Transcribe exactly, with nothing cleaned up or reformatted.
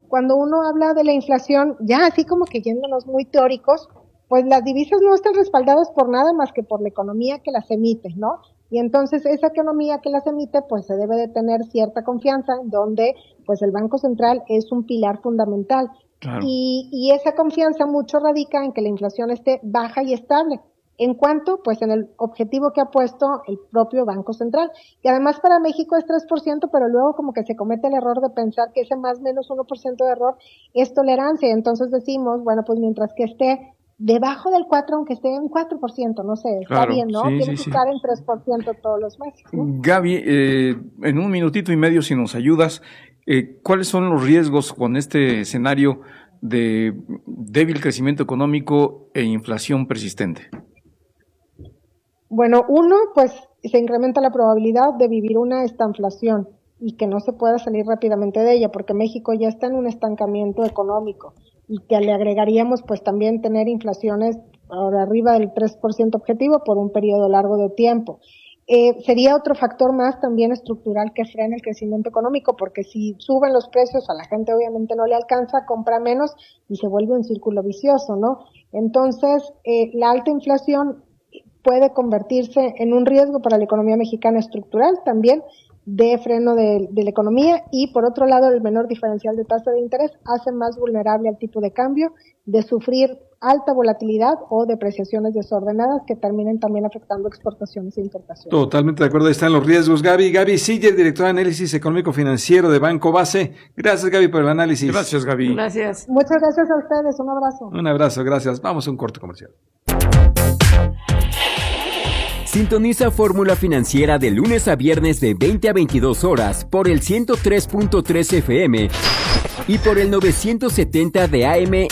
cuando uno habla de la inflación, ya así como que yéndonos muy teóricos, pues las divisas no están respaldadas por nada más que por la economía que las emite, ¿no? Y entonces esa economía que las emite, pues se debe de tener cierta confianza, donde pues el Banco Central es un pilar fundamental. Claro. Y, y esa confianza mucho radica en que la inflación esté baja y estable. ¿En cuanto? Pues en el objetivo que ha puesto el propio Banco Central. Y además para México es tres por ciento, pero luego como que se comete el error de pensar que ese más menos uno por ciento de error es tolerancia. Entonces decimos, bueno, pues mientras que esté debajo del cuatro, aunque esté en cuatro por ciento, no sé, está Claro, bien, ¿no? sí, Tiene sí, que sí. estar en tres por ciento todos los meses, ¿no? Gaby, eh, en un minutito y medio, si nos ayudas, eh, ¿cuáles son los riesgos con este escenario de débil crecimiento económico e inflación persistente? Bueno, uno, pues se incrementa la probabilidad de vivir una estanflación y que no se pueda salir rápidamente de ella, porque México ya está en un estancamiento económico y que le agregaríamos pues también tener inflaciones por arriba del tres por ciento objetivo por un periodo largo de tiempo. Eh, sería otro factor más también estructural que frena el crecimiento económico, porque si suben los precios, a la gente obviamente no le alcanza, compra menos y se vuelve un círculo vicioso, ¿no? Entonces, eh, la alta inflación puede convertirse en un riesgo para la economía mexicana estructural también, de freno de, de la economía, y por otro lado el menor diferencial de tasa de interés hace más vulnerable al tipo de cambio, de sufrir alta volatilidad o depreciaciones desordenadas que terminen también afectando exportaciones e importaciones. Totalmente de acuerdo, ahí están los riesgos. Gaby, Gaby Siller, directora de Análisis Económico Financiero de Banco Base. Gracias, Gaby, por el análisis. Gracias, Gaby. Gracias. Muchas gracias a ustedes, un abrazo. Un abrazo, gracias. Vamos a un corte comercial. Sintoniza Fórmula Financiera de lunes a viernes de veinte a veintidós horas por el ciento tres punto tres F M y por el novecientos setenta de A M